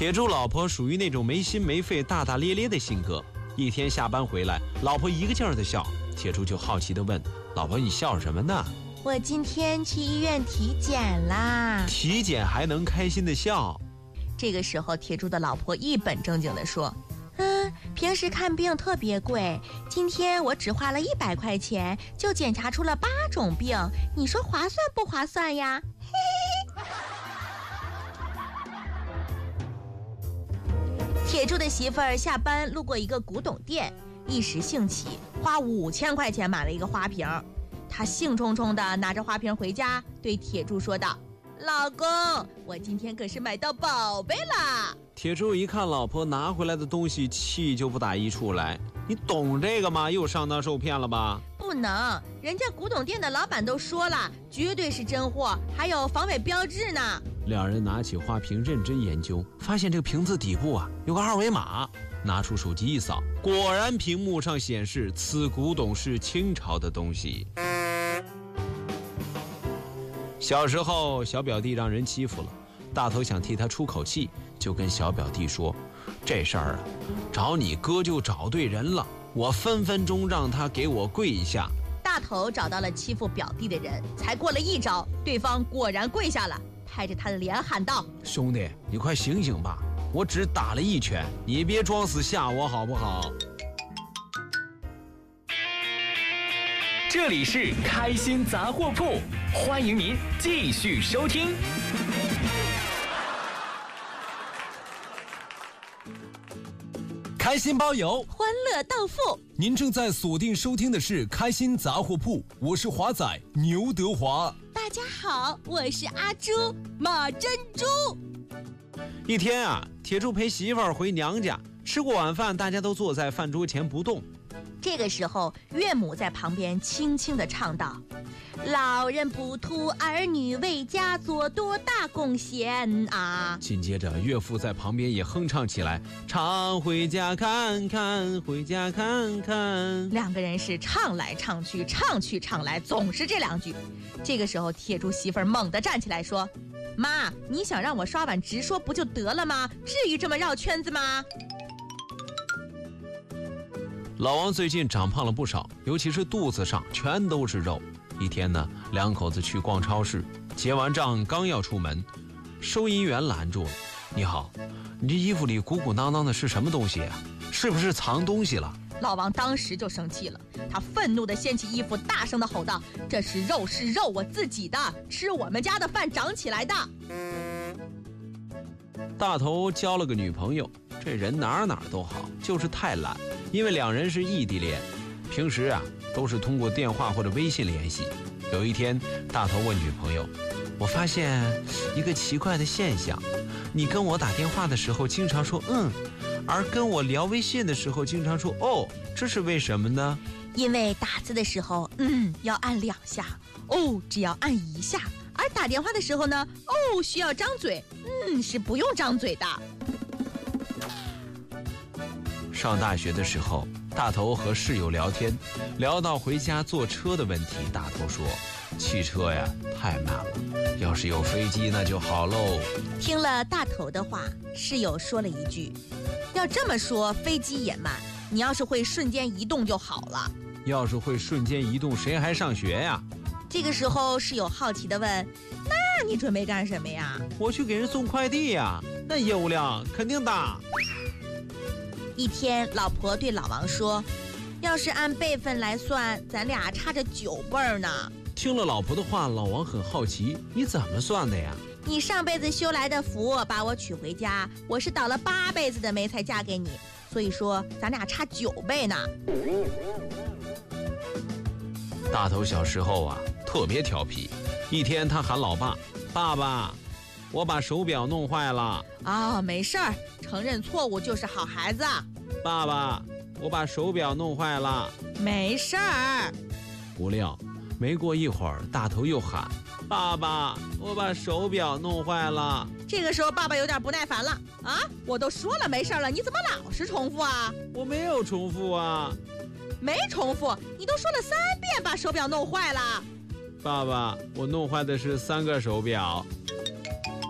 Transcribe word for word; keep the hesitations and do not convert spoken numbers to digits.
铁柱老婆属于那种没心没肺、大大咧咧的性格。一天下班回来，老婆一个劲儿的笑，铁柱就好奇地问：“老婆，你笑什么呢？”“ 我今天去医院体检啦。”“ 体检还能开心的笑？” 这个时候，铁柱的老婆一本正经地说：“嗯，平时看病特别贵，今天我只花了一百块钱，就检查出了八种病，你说划算不划算呀？”嘿嘿嘿。铁柱的媳妇儿下班路过一个古董店，一时兴起，花五千块钱买了一个花瓶。他兴冲冲地拿着花瓶回家，对铁柱说道：“老公，我今天可是买到宝贝了。” 铁柱一看老婆拿回来的东西，气就不打一处来。你懂这个吗？又上当受骗了吧？ 不能，人家古董店的老板都说了，绝对是真货，还有防伪标志呢。 两人拿起花瓶认真研究，发现这个瓶子底部啊有个二维码，拿出手机一扫，果然屏幕上显示此古董是清朝的东西。小时候小表弟让人欺负了，大头想替他出口气，就跟小表弟说：“这事儿啊，找你哥就找对人了，我分分钟让他给我跪下。” 大头找到了欺负表弟的人，才过了一招，对方果然跪下了，拍着他的脸喊道：“ 兄弟，你快醒醒吧，我只打了一拳，你别装死吓我好不好？” 这里是开心杂货铺，欢迎您继续收听。 开心包邮， 欢乐到付。 您正在锁定收听的是开心杂货铺，我是华仔牛德华。 大家好，我是阿朱马珍珠。 一天啊，铁柱陪媳妇儿回娘家，吃过晚饭，大家都坐在饭桌前不动。 这个时候，岳母在旁边轻轻地唱道：“老人不图儿女为家做多大贡献啊。” 紧接着，岳父在旁边也哼唱起来：“常回家看看，回家看看。” 两个人是唱来唱去，唱去唱来，总是这两句。这个时候，铁柱媳妇儿猛地站起来说：“妈，你想让我刷碗直说不就得了吗？至于这么绕圈子吗？” 老王最近长胖了不少，尤其是肚子上全都是肉。一天呢，两口子去逛超市，结完账刚要出门，收银员拦住了：“你好，你这衣服里鼓鼓囊囊的是什么东西啊？是不是藏东西了？” 老王当时就生气了，他愤怒地掀起衣服，大声地吼道：“这是肉，是肉，我自己的，吃我们家的饭长起来的。” 大头交了个女朋友，这人哪哪都好，就是太懒。因为两人是异地恋，平时啊都是通过电话或者微信联系。有一天，大头问女朋友：“我发现一个奇怪的现象，你跟我打电话的时候经常说嗯，而跟我聊微信的时候经常说哦，这是为什么呢？” 因为打字的时候嗯要按两下，哦只要按一下，而打电话的时候呢，哦需要张嘴，嗯是不用张嘴的。 上大学的时候，大头和室友聊天，聊到回家坐车的问题。大头说：“汽车呀太慢了，要是有飞机那就好喽。” 听了大头的话，室友说了一句：“要这么说，飞机也慢，你要是会瞬间移动就好了。” 要是会瞬间移动，谁还上学呀？ 这个时候，室友好奇地问：“那你准备干什么呀？”“ 我去给人送快递呀，那业务量肯定大。” 一天，老婆对老王说：“要是按辈分来算，咱俩差着九辈儿呢。” 听了老婆的话，老王很好奇：“你怎么算的呀？”“ 你上辈子修来的福把我娶回家，我是倒了八辈子的霉才嫁给你，所以说咱俩差九倍呢。” 大头小时候啊特别调皮，一天他喊老爸：“爸爸，我把手表弄坏了。”“ 啊、哦，没事儿，承认错误就是好孩子。”“ 爸爸，我把手表弄坏了。”“ 没事儿。” 不料没过一会儿，大头又喊：“爸爸，我把手表弄坏了。” 这个时候爸爸有点不耐烦了：“啊，我都说了没事了，你怎么老是重复啊？”“ 我没有重复啊。”“ 没重复，你都说了三遍把手表弄坏了。”“ 爸爸，我弄坏的是三个手表。”